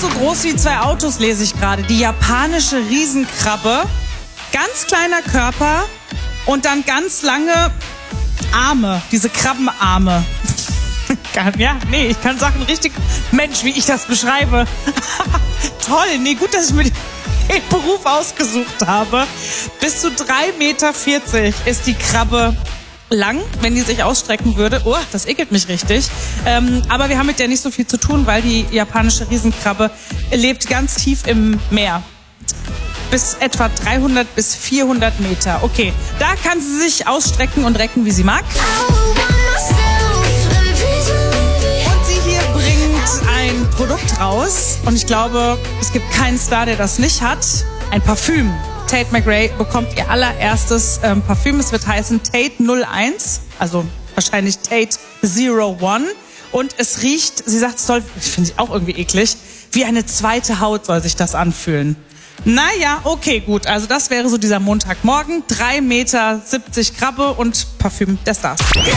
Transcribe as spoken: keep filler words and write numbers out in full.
so groß wie zwei Autos, lese ich gerade. Die japanische Riesenkrabbe. Ganz kleiner Körper und dann ganz lange Arme, diese Krabbenarme. Ja, nee, ich kann Sachen richtig... Mensch, wie ich das beschreibe. Toll, nee, gut, dass ich mir den Beruf ausgesucht habe. Bis zu drei Meter vierzig ist die Krabbe lang, wenn die sich ausstrecken würde. Oh, das ekelt mich richtig. Ähm, aber wir haben mit der nicht so viel zu tun, weil die japanische Riesenkrabbe lebt ganz tief im Meer. Bis etwa dreihundert bis vierhundert Meter. Okay, da kann sie sich ausstrecken und recken, wie sie mag. Und sie hier bringt ein Produkt raus. Und ich glaube, es gibt keinen Star, der das nicht hat. Ein Parfüm. Tate McRae bekommt ihr allererstes ähm, Parfüm. Es wird heißen Tate null eins, also wahrscheinlich Tate null eins. Und es riecht, sie sagt, es soll, ich finde es auch irgendwie eklig, wie eine zweite Haut soll sich das anfühlen. Naja, okay, gut. Also das wäre so dieser Montagmorgen. drei Meter siebzig Krabbe und Parfüm der Stars.